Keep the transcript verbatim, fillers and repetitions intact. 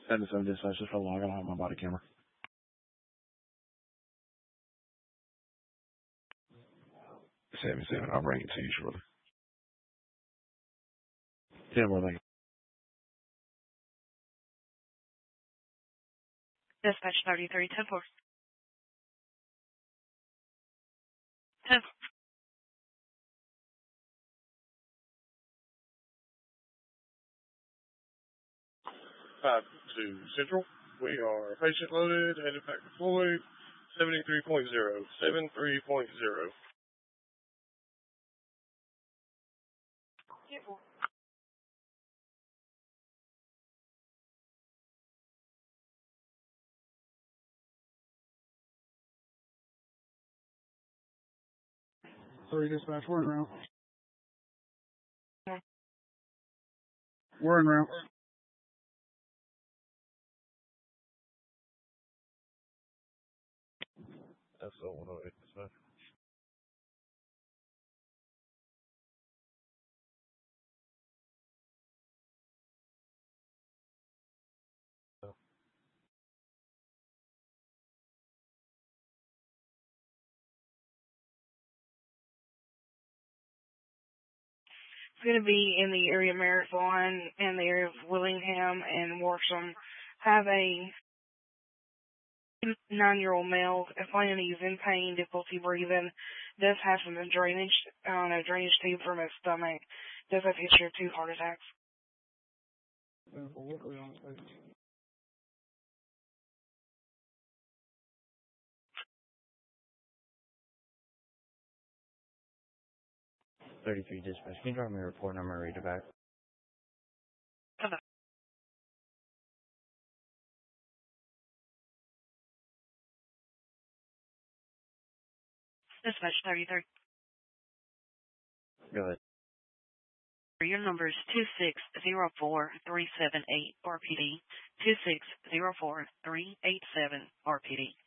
seventy-seven dispatch, just for long. I don't have my body camera. seventy-seven, I'll bring it to you shortly. ten more, thank you. Dispatch thirty-three, ten four. ten four. five two Central. We are patient loaded, headed back to Floyd, seventy-three point zero. seventy-three point zero. Sorry, dispatch, we're en route. We're en route. That's the one oh eight dispatch. It's going to be in the area of Marathon and the area of Willingham and Worsham. Have a nine-year-old male, finding he's in pain, difficulty breathing, does have some drainage, on a drainage tube from his stomach, does have a history of two heart attacks. thirty-three dispatch. Can you drop me a report number and read it back? Okay. Dispatch thirty-three. Go ahead. Your number is two six zero four three seven eight R P D. two six zero four three eight seven R P D.